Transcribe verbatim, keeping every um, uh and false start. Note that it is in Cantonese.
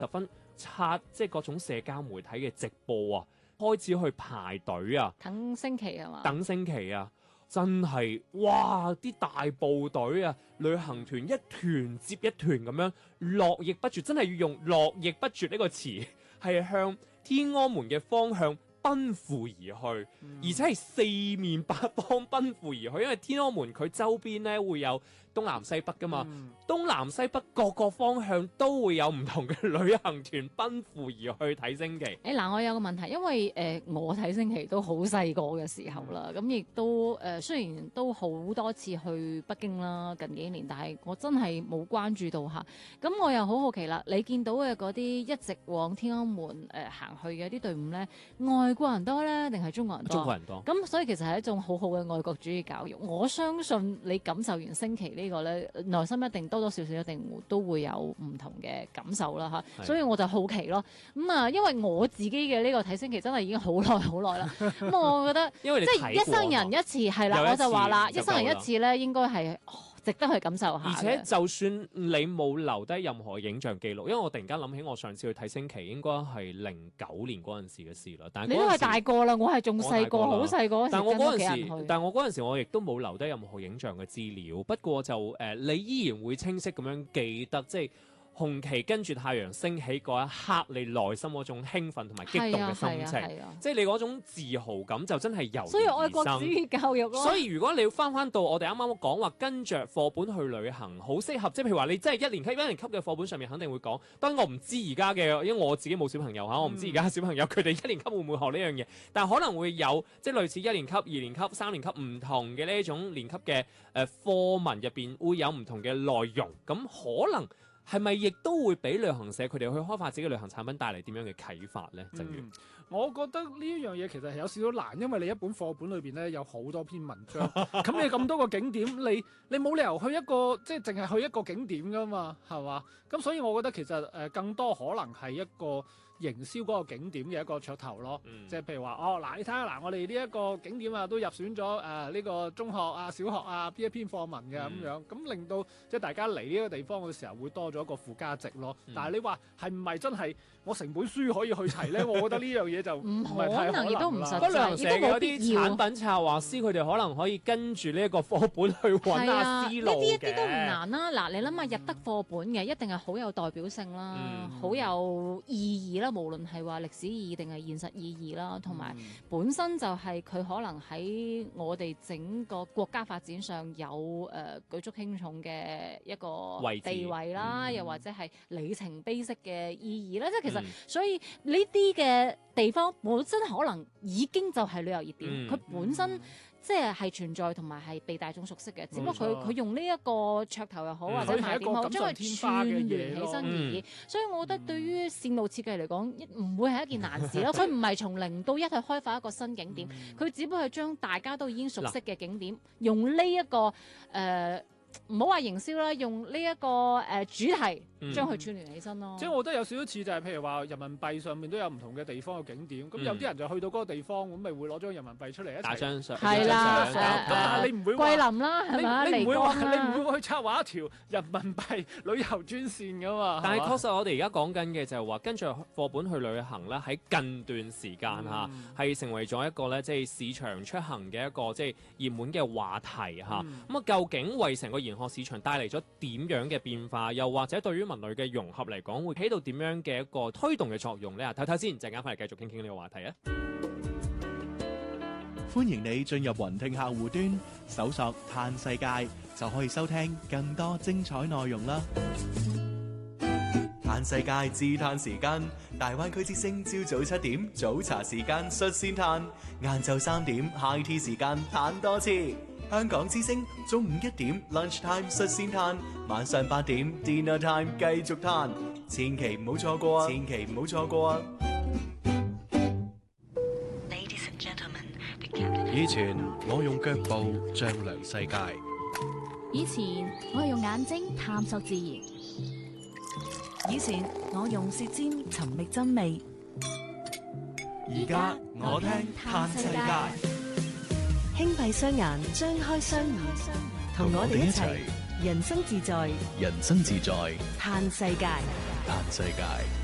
十分刷即係各種社交媒體嘅直播啊，開始去排隊啊， 等升旗係嘛？ 等升旗啊！真係哇！啲大部隊啊，旅行團一團接一團咁樣絡繹不絕，真係要用絡繹不絕呢個詞，係向天安門嘅方向奔赴而去， 嗯、 而且係四面八方奔赴而去，因為天安門佢周邊咧會有東南西北噶嘛， 嗯、 東南西北各個方向都會有唔同嘅旅行團奔赴而去睇升旗。 誒嗱，我有個問題，因為誒、呃、我睇升旗都好細個嘅時候啦，咁亦、嗯、都誒、呃、雖然都好多次去北京啦，近幾年，但係我真係冇關注到嚇。咁我又好好奇啦，你見到嘅嗰啲一直往天安門誒、呃、行去嘅啲隊伍咧，外國人多咧定係中國人多？ 中國人多。 咁所以其實係一種好好嘅愛國主義教育。我相信你感受完升旗呢個咧，內心一定多多少少一定都會有唔同嘅感受啦嚇。所以我就好奇咯。咁啊，因為我自己嘅呢個睇升旗真係已經好耐好耐啦。咁我覺得因為你即係一生人一次係啦，我就話啦，一生人一次咧應該係值得去感受下。 而且就算你冇留低任何影像記錄，因為我突然間諗起我上次去睇升旗應該係零九年嗰陣時嘅事啦。但係你都係大個啦，我係仲細個，好細個。 但我嗰陣時，但我嗰陣時我亦都冇留低任何影像嘅資料。不過就誒、呃，你依然會清晰咁樣記得，即係紅旗跟住太陽升起嗰一刻，你內心嗰種興奮同埋激動嘅心情， 啊啊啊、 即係你嗰種自豪感就真係由。 所以愛國主義教育咯。 所以如果你要翻翻到我哋啱啱講話跟着課本去旅行，好適合。即係譬如話你真係一年級一年級嘅課本上面肯定會講。當然我唔知而家嘅，因為我自己冇小朋友嚇，我唔知而家小朋友佢哋、嗯、一年級會唔會學呢樣嘢，但係可能會有即係類似一年級、二年級、三年級唔同嘅呢一種年級嘅誒課文入邊會有唔同嘅內容，咁可能。係咪亦都會俾旅行社佢哋去開發自己嘅旅行產品帶嚟點樣嘅啟發呢？正如、 嗯，我覺得呢一樣嘢其實係有少少難，因為你一本課本裏邊咧有好多篇文章，咁你咁多個景點，你你冇理由去一個即係淨係去一個景點噶嘛，係嘛？咁所以我覺得其實誒、呃、更多可能係一個營銷嗰個景點嘅一個噱頭咯，嗯、即係譬如話哦嗱，你睇下嗱，我哋呢一個景點啊都入選咗誒呢個中學啊、小學啊邊一篇課文嘅咁、嗯、樣，咁令到即係大家嚟呢個地方嘅時候會多咗一個附加值咯。嗯、但係你話係唔係真係我成本書可以去齊咧？我覺得呢樣嘢就唔係太可能，亦都唔實際， 旅行社嘅嗰啲產品策劃師佢哋可能可以跟住呢一個課本去揾下思路嘅。呢啲一啲都唔難啦。嗱，你諗下入得課本嘅一定係好有代表性啦，好、嗯、有意義啦。無論係話歷史意義定係現實意義啦，同埋本身就係佢可能喺我哋整個國家發展上有誒、呃、舉足輕重嘅一個地位啦，嗯、又或者係里程碑式嘅意義啦。即係其實，嗯、所以呢啲嘅地方本身可能已經就係旅遊熱點，佢、嗯、本身。嗯即係係存在同埋係被大眾熟悉嘅，只不過佢佢用呢一個噱頭又好，嗯、或者賣點好，將佢串聯起身而已。嗯、所以我覺得對於線路設計嚟講，唔會係一件難事咯。佢唔係從零到一去開發一個新景點，佢、嗯、只不過係將大家都已經熟悉嘅景點，用呢、這、一個誒。呃唔好話營銷啦，用呢、這、一個誒、呃、主題將佢串聯起身咯。 即係、嗯、我覺得有少少似就係譬如話人民幣上面都有唔同嘅地方嘅景點，咁、嗯、有啲人就去到嗰個地方，咁咪會攞張人民幣出嚟一齊打張相。 係啦，咁但係你唔會桂林啦，係嘛？ 你唔會話你唔會去策劃一條人民幣旅遊專線噶嘛？ 但係確實我哋而家講緊嘅就係話跟住課本去旅行咧，喺近段時間嚇係、嗯、成為咗一個咧即係市場出行嘅一個即係熱門嘅話題嚇。咁啊、嗯，究竟為成個研學市場帶嚟咗點樣嘅變化，又或者對於文旅嘅融合嚟講，會起到點樣嘅一個推動嘅作用呢？睇睇先，陣間翻嚟繼續傾傾呢個話題啊！ 歡迎你進入雲聽客戶端，搜索「嘆世界」，就可以收聽更多精彩內容啦！嘆世界自嘆時間，大灣區之聲朝早七點早茶時間率先嘆，晏晝三點 high tea 時間嘆多次。香港之聲中午一點 lunch time 率先嘆，晚上八點 dinner time 繼續嘆，千祈唔好錯過啊！千祈唔好錯過啊！ 以前我用腳步丈量世界， 以前我用眼睛探索自然，以前我用舌尖尋覓真味， 而家我聽嘆世界。 輕閉雙眼，張開雙耳，同我哋一齊人生自在， 人生自在， 嘆世界， 嘆世界。